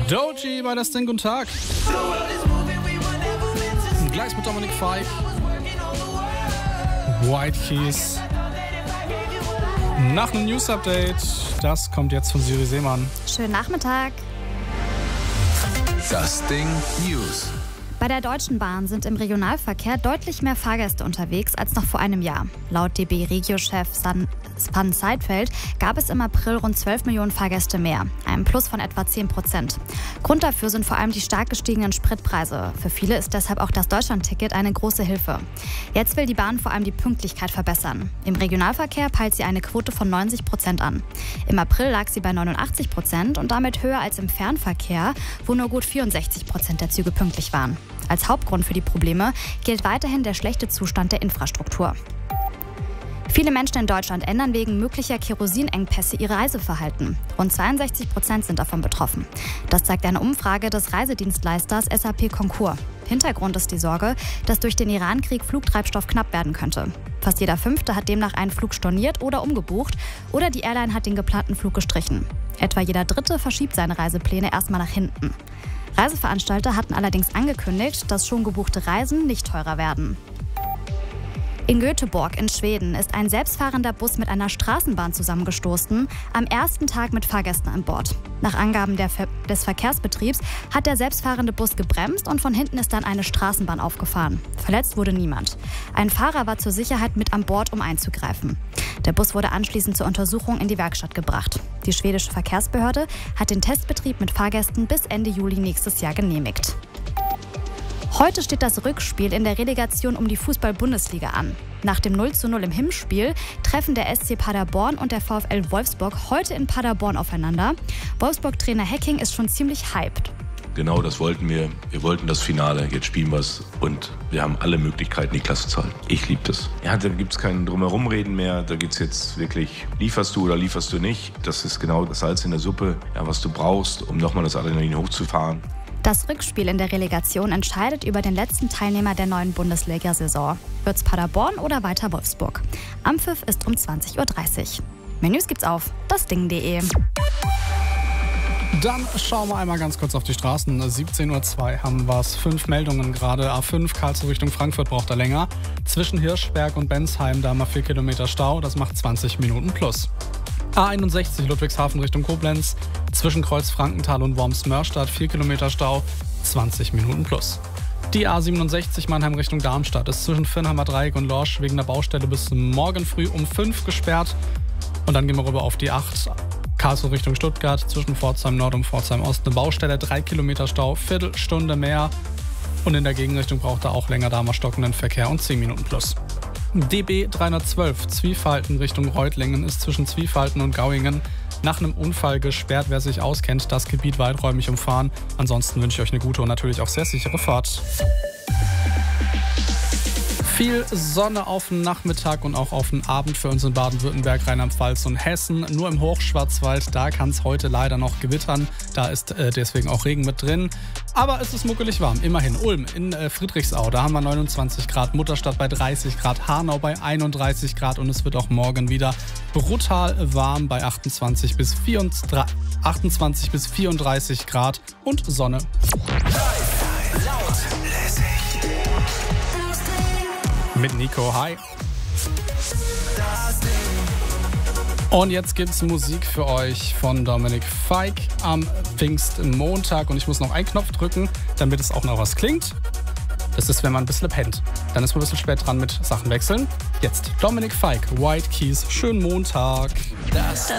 Doji bei das Ding, guten Tag. Gleich mit Dominic Fike. White Keys. Nach einem News-Update. Das kommt jetzt von Siri Seemann. Schönen Nachmittag. Das Ding News. Bei der Deutschen Bahn sind im Regionalverkehr deutlich mehr Fahrgäste unterwegs als noch vor einem Jahr. Laut DB-Regio-Chef Span Seidfeld gab es im April rund 12 Millionen Fahrgäste mehr, einem Plus von etwa 10%. Grund dafür sind vor allem die stark gestiegenen Spritpreise. Für viele ist deshalb auch das Deutschlandticket eine große Hilfe. Jetzt will die Bahn vor allem die Pünktlichkeit verbessern. Im Regionalverkehr peilt sie eine Quote von 90% an. Im April lag sie bei 89% und damit höher als im Fernverkehr, wo nur gut 64% der Züge pünktlich waren. Als Hauptgrund für die Probleme gilt weiterhin der schlechte Zustand der Infrastruktur. Viele Menschen in Deutschland ändern wegen möglicher Kerosinengpässe ihr Reiseverhalten. Rund 62% sind davon betroffen. Das zeigt eine Umfrage des Reisedienstleisters SAP Concur. Hintergrund ist die Sorge, dass durch den Iran-Krieg Flugtreibstoff knapp werden könnte. Fast jeder Fünfte hat demnach einen Flug storniert oder umgebucht oder die Airline hat den geplanten Flug gestrichen. Etwa jeder Dritte verschiebt seine Reisepläne erstmal nach hinten. Reiseveranstalter hatten allerdings angekündigt, dass schon gebuchte Reisen nicht teurer werden. In Göteborg in Schweden ist ein selbstfahrender Bus mit einer Straßenbahn zusammengestoßen, am ersten Tag mit Fahrgästen an Bord. Nach Angaben des Verkehrsbetriebs hat der selbstfahrende Bus gebremst und von hinten ist dann eine Straßenbahn aufgefahren. Verletzt wurde niemand. Ein Fahrer war zur Sicherheit mit an Bord, um einzugreifen. Der Bus wurde anschließend zur Untersuchung in die Werkstatt gebracht. Die schwedische Verkehrsbehörde hat den Testbetrieb mit Fahrgästen bis Ende Juli nächstes Jahr genehmigt. Heute steht das Rückspiel in der Relegation um die Fußball-Bundesliga an. Nach dem 0:0 im Hinspiel treffen der SC Paderborn und der VfL Wolfsburg heute in Paderborn aufeinander. Wolfsburg-Trainer Hecking ist schon ziemlich hyped. Genau das wollten wir. Wir wollten das Finale. Jetzt spielen wir es und wir haben alle Möglichkeiten, die Klasse zu halten. Ich liebe das. Ja, da gibt es kein Drumherumreden mehr. Da geht es jetzt wirklich, lieferst du oder lieferst du nicht. Das ist genau das Salz in der Suppe, ja, was du brauchst, um nochmal das Adrenalin hochzufahren. Das Rückspiel in der Relegation entscheidet über den letzten Teilnehmer der neuen Bundesliga-Saison. Wird's Paderborn oder weiter Wolfsburg? Anpfiff ist um 20:30 Uhr. Mehr News gibt's auf dasding.de. Dann schauen wir einmal ganz kurz auf die Straßen. 17:02 Uhr haben wir es. 5 Meldungen gerade. A5 Karlsruhe Richtung Frankfurt braucht er länger. Zwischen Hirschberg und Bensheim, da haben wir 4 Kilometer Stau. Das macht 20 Minuten plus. A61 Ludwigshafen Richtung Koblenz. Zwischen Kreuz Frankenthal und Worms-Mörstadt 4 Kilometer Stau, 20 Minuten plus. Die A67 Mannheim Richtung Darmstadt ist zwischen Firnheimer Dreieck und Lorsch wegen der Baustelle bis morgen früh um 5 gesperrt. Und dann gehen wir rüber auf die 8 Karlsruhe Richtung Stuttgart. Zwischen Pforzheim Nord und Pforzheim Ost eine Baustelle, 3 Kilometer Stau, Viertelstunde mehr. Und in der Gegenrichtung braucht er auch länger, da haben wir stockenden Verkehr und 10 Minuten plus. DB 312 Zwiefalten Richtung Reutlingen ist zwischen Zwiefalten und Gauingen nach einem Unfall gesperrt. Wer sich auskennt, das Gebiet weiträumig umfahren. Ansonsten wünsche ich euch eine gute und natürlich auch sehr sichere Fahrt. Viel Sonne auf den Nachmittag und auch auf den Abend für uns in Baden-Württemberg, Rheinland-Pfalz und Hessen. Nur im Hochschwarzwald, da kann es heute leider noch gewittern. Da ist deswegen auch Regen mit drin. Aber es ist muckelig warm, immerhin. Ulm in Friedrichsau, da haben wir 29 Grad, Mutterstadt bei 30 Grad, Hanau bei 31 Grad und es wird auch morgen wieder brutal warm bei 28 bis 34 Grad und Sonne. Mit Nico, hi. Und jetzt gibt's Musik für euch von Dominic Fike am Pfingstmontag. Und ich muss noch einen Knopf drücken, damit es auch noch was klingt. Das ist, wenn man ein bisschen pennt. Dann ist man ein bisschen spät dran mit Sachen wechseln. Jetzt Dominic Fike, White Keys, schönen Montag.